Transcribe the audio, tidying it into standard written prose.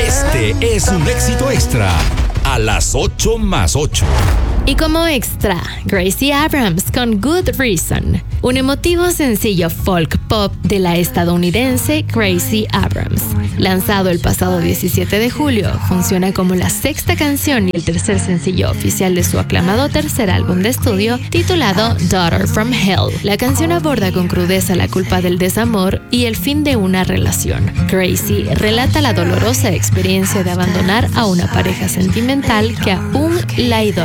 Este es un éxito extra a las 8 más 8. Y como extra, Gracie Abrams con Good Reason, un emotivo sencillo folk pop de la estadounidense Gracie Abrams. Lanzado el pasado 17 de julio, funciona como la sexta canción y el tercer sencillo oficial de su aclamado tercer álbum de estudio, titulado Daughter from Hell. La canción aborda con crudeza la culpa del desamor y el fin de una relación. Gracie relata la dolorosa experiencia de abandonar a una pareja sentimental que aún la idolatra.